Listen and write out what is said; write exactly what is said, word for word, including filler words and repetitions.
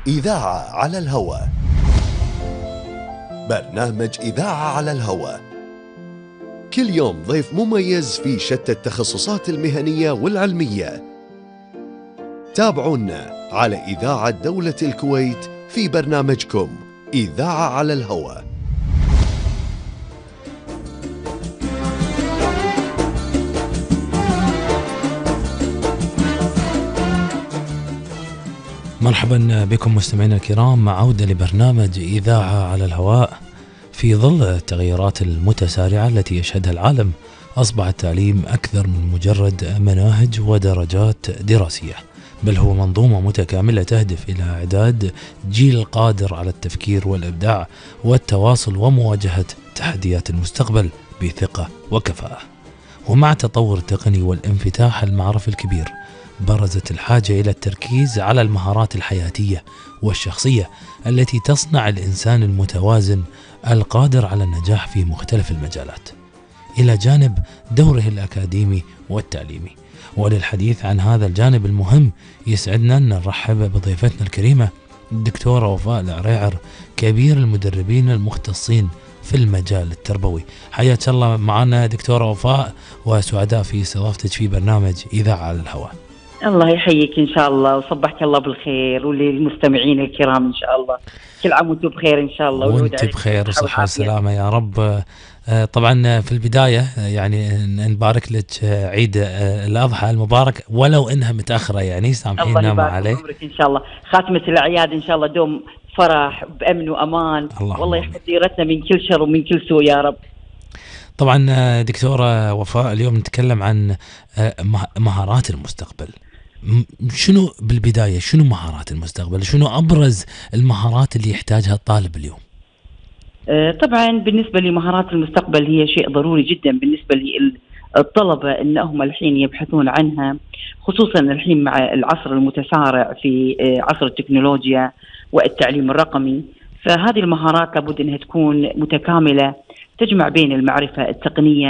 إذاعة على الهواء. برنامج إذاعة على الهواء، كل يوم ضيف مميز في شتى التخصصات المهنية والعلمية. تابعونا على إذاعة دولة الكويت في برنامجكم إذاعة على الهواء. مرحبا بكم مستمعينا الكرام مع عودة لبرنامج إذاعة على الهواء. في ظل التغيرات المتسارعة التي يشهدها العالم، أصبح التعليم أكثر من مجرد مناهج ودرجات دراسية، بل هو منظومة متكاملة تهدف إلى إعداد جيل قادر على التفكير والإبداع والتواصل ومواجهة تحديات المستقبل بثقة وكفاءة. ومع التطور التقني والانفتاح المعرفي الكبير، برزت الحاجة إلى التركيز على المهارات الحياتية والشخصية التي تصنع الإنسان المتوازن القادر على النجاح في مختلف المجالات، إلى جانب دوره الأكاديمي والتعليمي. وللحديث عن هذا الجانب المهم، يسعدنا أن نرحب بضيفتنا الكريمة الدكتورة وفاء العريعر، كبير المدربين المختصين في المجال التربوي. حياك الله معنا دكتورة وفاء، وسعداء في استضافتك في برنامج إذاعة على الهواء. الله يحييك إن شاء الله، وصبحك الله بالخير، وللمستمعين الكرام إن شاء الله كل عام وانتم بخير إن شاء الله. وانت بخير وصحة وسلامة يا رب. طبعا في البداية يعني نبارك لك عيد الأضحى المبارك، ولو إنها متأخرة يعني سامحينا ما عليه. إن شاء الله خاتمة الأعياد إن شاء الله دوم فرح بأمن وأمان، والله يحفظ ديرتنا من كل شر ومن كل سوء يا رب. طبعا دكتورة وفاء، اليوم نتكلم عن مهارات المستقبل. شنو بالبداية شنو مهارات المستقبل؟ شنو أبرز المهارات اللي يحتاجها الطالب اليوم؟ طبعا بالنسبة لمهارات المستقبل هي شيء ضروري جدا بالنسبة للطلبة إنهم الحين يبحثون عنها، خصوصا الحين مع العصر المتسارع في عصر التكنولوجيا والتعليم الرقمي. فهذه المهارات لابد أنها تكون متكاملة، تجمع بين المعرفة التقنية